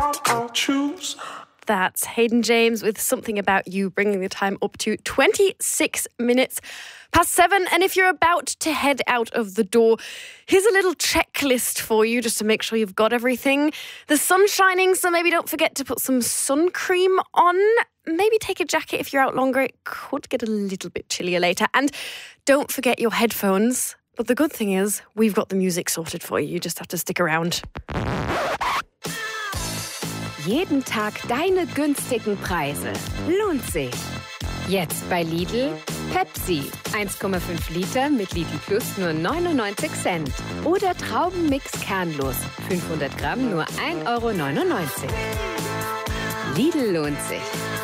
I'll choose. That's Hayden James with Something About You, bringing the time up to 26 minutes past 7. And if you're about to head out of the door, here's a little checklist for you just to make sure you've got everything. The sun's shining, so maybe don't forget to put some sun cream on. Maybe take a jacket if you're out longer. It could get a little bit chillier later. And don't forget your headphones. But the good thing is, we've got the music sorted for you. You just have to stick around. Jeden Tag deine günstigen Preise. Lohnt sich. Jetzt bei Lidl. Pepsi. 1,5 Liter mit Lidl Plus nur 99 Cent. Oder Traubenmix kernlos. 500 Gramm nur 1,99 €. Lidl lohnt sich.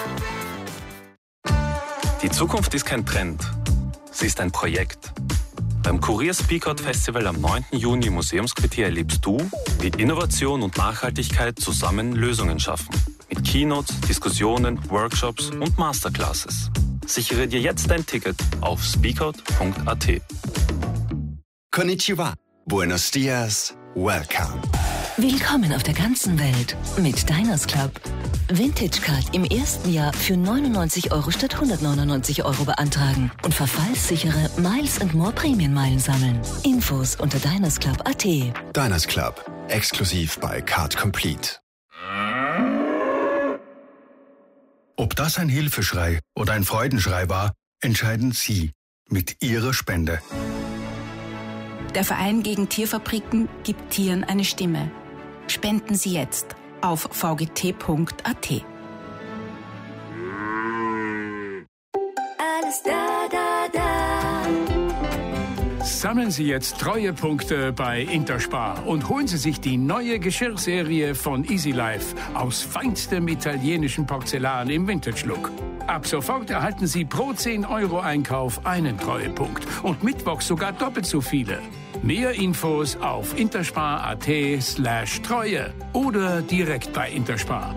Die Zukunft ist kein Trend. Sie ist ein Projekt. Beim Kurier Speakout Festival am 9. Juni im Museumsquartier erlebst du, wie Innovation und Nachhaltigkeit zusammen Lösungen schaffen. Mit Keynotes, Diskussionen, Workshops und Masterclasses. Sichere dir jetzt dein Ticket auf speakout.at. Konnichiwa. Buenos dias. Welcome. Willkommen auf der ganzen Welt mit Diners Club. Vintage Card im ersten Jahr für 99 € statt 199 € beantragen und verfallssichere Miles & More Prämienmeilen sammeln. Infos unter dinersclub.at. Diners Club. Exklusiv bei Card Complete. Ob das ein Hilfeschrei oder ein Freudenschrei war, entscheiden Sie mit Ihrer Spende. Der Verein gegen Tierfabriken gibt Tieren eine Stimme. Spenden Sie jetzt auf vgt.at. Alles da, da, da. Sammeln Sie jetzt Treuepunkte bei Interspar und holen Sie sich die neue Geschirrserie von Easy Life aus feinstem italienischem Porzellan im Vintage-Look. Ab sofort erhalten Sie pro 10 € Einkauf einen Treuepunkt und mittwochs sogar doppelt so viele. Mehr Infos auf interspar.at/Treue oder direkt bei Interspar.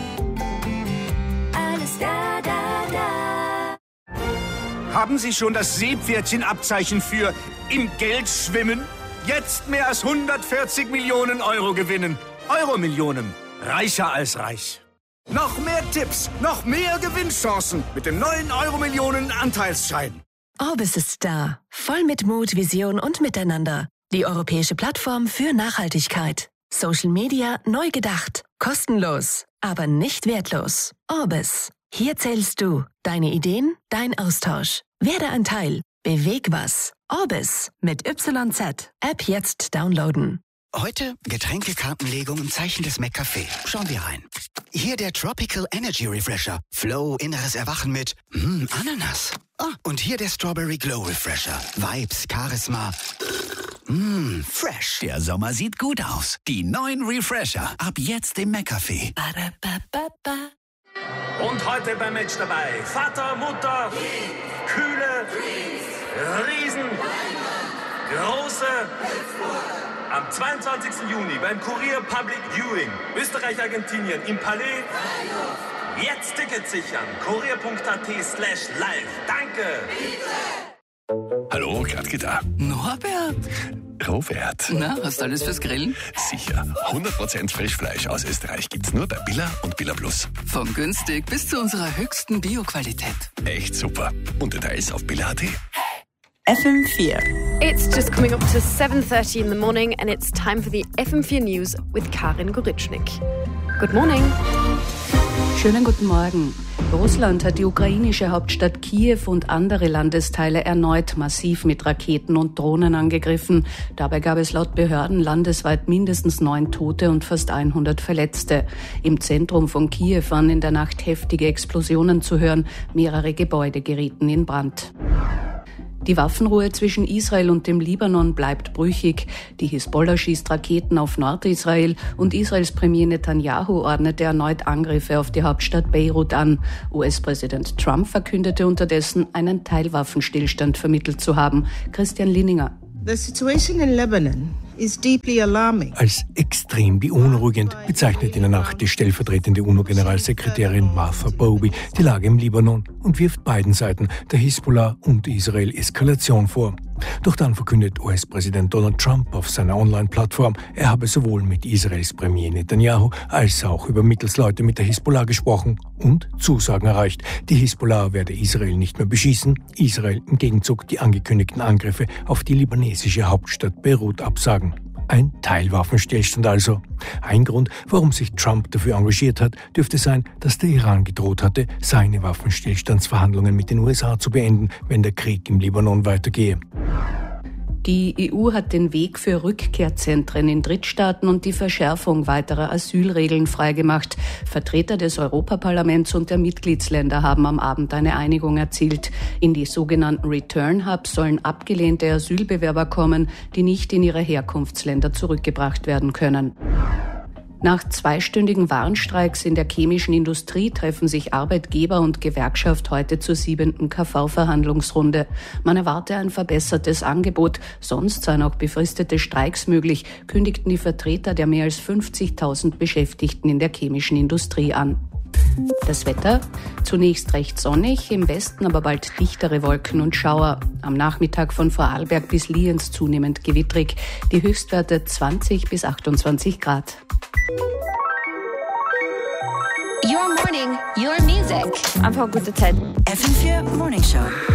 Alles da, da, da. Haben Sie schon das Seepferdchenabzeichen für im Geld schwimmen? Jetzt mehr als 140 Millionen € gewinnen. Euro-Millionen. Reicher als reich. Noch mehr Tipps, noch mehr Gewinnchancen mit dem neuen Euro-Millionen Anteilsschein. Orbis ist da. Voll mit Mut, Vision und Miteinander. Die europäische Plattform für Nachhaltigkeit. Social Media neu gedacht. Kostenlos, aber nicht wertlos. Orbis. Hier zählst du. Deine Ideen, dein Austausch. Werde ein Teil. Beweg was. Orbis mit YZ. App jetzt downloaden. Heute Getränkekartenlegung im Zeichen des McCafé. Schauen wir rein. Hier der Tropical Energy Refresher. Flow, inneres Erwachen mit Ananas. Und hier der Strawberry Glow Refresher. Vibes, Charisma. Fresh. Der Sommer sieht gut aus. Die neuen Refresher. Ab jetzt im McCafé. Und heute beim Match dabei Vater, Mutter, Kühle, Riesen, Große. Am 22. Juni beim Kurier Public Viewing Österreich-Argentinien im Palais. Jetzt Tickets sichern. kurier.at/live. Danke. Hallo, Gradke da. Norbert. Robert. Na, hast du alles fürs Grillen? Sicher. 100% Frischfleisch aus Österreich gibt's nur bei Billa und Billa Plus. Von günstig bis zu unserer höchsten Bioqualität. Echt super. Und Details auf billa.at. FM4. It's just coming up to 7:30 in the morning and it's time for the FM4 News with Karin Goritschnik. Good morning. Schönen guten Morgen. Russland hat die ukrainische Hauptstadt Kiew und andere Landesteile erneut massiv mit Raketen und Drohnen angegriffen. Dabei gab es laut Behörden landesweit mindestens 9 Tote und fast 100 Verletzte. Im Zentrum von Kiew waren in der Nacht heftige Explosionen zu hören. Mehrere Gebäude gerieten in Brand. Die Waffenruhe zwischen Israel und dem Libanon bleibt brüchig. Die Hisbollah schießt Raketen auf Nordisrael und Israels Premier Netanyahu ordnete erneut Angriffe auf die Hauptstadt Beirut an. US-Präsident Trump verkündete unterdessen, einen Teilwaffenstillstand vermittelt zu haben. Christian Linninger. The situation in Lebanon is deeply alarming. Als extrem beunruhigend bezeichnet in der Nacht die stellvertretende UNO-Generalsekretärin Martha Bowey die Lage im Libanon und wirft beiden Seiten, der Hisbollah und Israel, Eskalation vor. Doch dann verkündet US-Präsident Donald Trump auf seiner Online-Plattform, er habe sowohl mit Israels Premier Netanyahu als auch über Mittelsleute mit der Hisbollah gesprochen und Zusagen erreicht. Die Hisbollah werde Israel nicht mehr beschießen, Israel im Gegenzug die angekündigten Angriffe auf die libanesische Hauptstadt Beirut absagen. Ein Teilwaffenstillstand also. Ein Grund, warum sich Trump dafür engagiert hat, dürfte sein, dass der Iran gedroht hatte, seine Waffenstillstandsverhandlungen mit den USA zu beenden, wenn der Krieg im Libanon weitergehe. Die EU hat den Weg für Rückkehrzentren in Drittstaaten und die Verschärfung weiterer Asylregeln freigemacht. Vertreter des Europaparlaments und der Mitgliedsländer haben am Abend eine Einigung erzielt. In die sogenannten Return Hubs sollen abgelehnte Asylbewerber kommen, die nicht in ihre Herkunftsländer zurückgebracht werden können. Nach 2-stündigen Warnstreiks in der chemischen Industrie treffen sich Arbeitgeber und Gewerkschaft heute zur 7. KV-Verhandlungsrunde. Man erwarte ein verbessertes Angebot, sonst seien auch befristete Streiks möglich, kündigten die Vertreter der mehr als 50.000 Beschäftigten in der chemischen Industrie an. Das Wetter? Zunächst recht sonnig, im Westen aber bald dichtere Wolken und Schauer. Am Nachmittag von Vorarlberg bis Lienz zunehmend gewittrig. Die Höchstwerte 20 bis 28 Grad. Your morning, your music. Einfach gute Zeit. FM4 Morning Show.